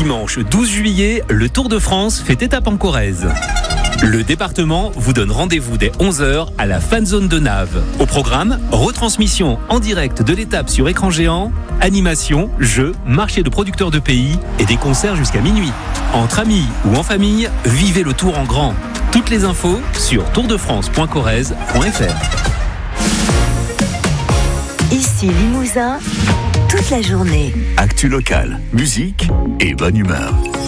Dimanche 12 juillet, le Tour de France fait étape en Corrèze. Le département vous donne rendez-vous dès 11h à la fan zone de Naves. Au programme, retransmission en direct de l'étape sur écran géant, animation, jeux, marché de producteurs de pays et des concerts jusqu'à minuit. Entre amis ou en famille, vivez le Tour en grand. Toutes les infos sur tourdefrance.corrèze.fr. Ici Limousin, toute la journée. Actu locale, musique et bonne humeur.